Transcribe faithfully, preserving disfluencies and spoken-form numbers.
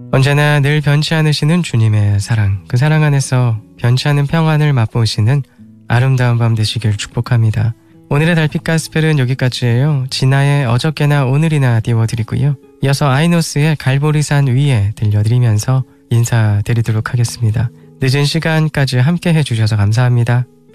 언제나 늘 변치 않으시는 주님의 사랑, 그 사랑 안에서 변치 않은 평안을 맛보시는 아름다운 밤 되시길 축복합니다. 오늘의 달빛 가스펠은 여기까지예요. 진아의 어저께나 오늘이나 띄워드리고요. 이어서 아이노스의 갈보리산 위에 들려드리면서 인사드리도록 하겠습니다. 늦은 시간까지 함께 해주셔서 감사합니다.